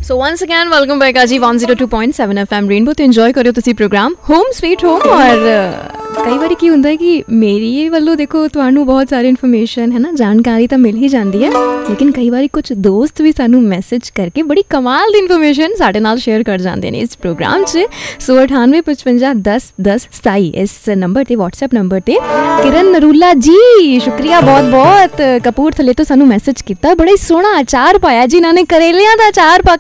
ਸੋ once again welcome back ਜੀ 102.7 FM rainbow ਤੇ enjoy ਕਰਿਓ ਤੁਸੀਂ ਪ੍ਰੋਗਰਾਮ ਹੋਮ ਸਵੀਟ ਹੋਮ। ਔਰ ਕਈ ਵਾਰੀ ਕੀ ਹੁੰਦਾ ਹੈ ਕਿ ਮੇਰੀ ਵੱਲੋਂ ਦੇਖੋ ਤੁਹਾਨੂੰ ਬਹੁਤ ਸਾਰੀ ਇਨਫੋਰਮੇਸ਼ਨ ਹੈ ਨਾ, ਜਾਣਕਾਰੀ ਤਾਂ ਮਿਲ ਹੀ ਜਾਂਦੀ ਹੈ, ਲੇਕਿਨ ਕਈ ਵਾਰੀ ਕੁਝ ਦੋਸਤ ਵੀ ਸਾਨੂੰ ਮੈਸੇਜ ਕਰਕੇ ਬੜੀ ਕਮਾਲ ਦੀ ਇਨਫੋਰਮੇਸ਼ਨ ਸਾਡੇ ਨਾਲ ਸ਼ੇਅਰ ਕਰ ਜਾਂਦੇ ਨੇ ਇਸ ਪ੍ਰੋਗਰਾਮ 'ਚ। ਸੋ 9855101027 ਇਸ ਨੰਬਰ 'ਤੇ ਵਟਸਐਪ ਨੰਬਰ 'ਤੇ ਕਿਰਨ ਨਰੂਲਾ ਜੀ ਸ਼ੁਕਰੀਆ ਬਹੁਤ ਬਹੁਤ, ਕਪੂਰਥਲੇ ਤੋਂ ਸਾਨੂੰ ਮੈਸੇਜ ਕੀਤਾ। ਬੜਾ ਹੀ ਸੋਹਣਾ ਅਚਾਰ ਪਾਇਆ ਜੀ ਇਹਨਾਂ ਨੇ, ਕਰੇਲਿਆਂ ਦਾ ਅਚਾਰ ਪਾ